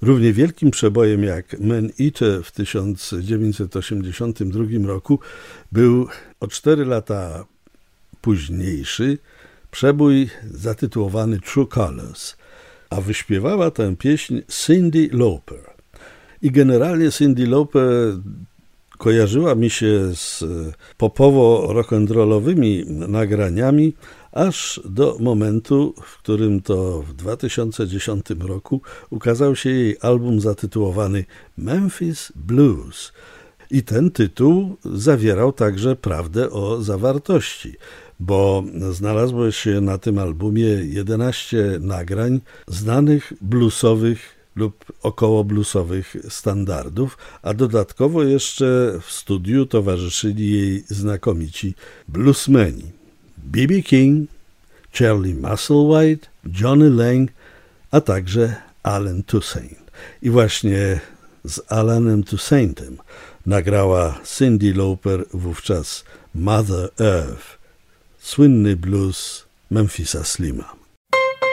Równie wielkim przebojem jak Man Eater w 1982 roku był o 4 lata późniejszy przebój zatytułowany True Colors, a wyśpiewała tę pieśń Cyndi Lauper. I generalnie Cyndi Lauper kojarzyła mi się z popowo-rock'n'rollowymi nagraniami aż do momentu, w którym to w 2010 roku ukazał się jej album zatytułowany Memphis Blues. I ten tytuł zawierał także prawdę o zawartości, bo znalazło się na tym albumie 11 nagrań znanych bluesowych lub około bluesowych standardów, a dodatkowo jeszcze w studiu towarzyszyli jej znakomici bluesmeni B.B. King, Charlie Musselwhite, Johnny Lang, a także Alan Toussaint. I właśnie z Alanem Toussaintem nagrała Cyndi Lauper wówczas Mother Earth, słynny blues Memphisa Slima.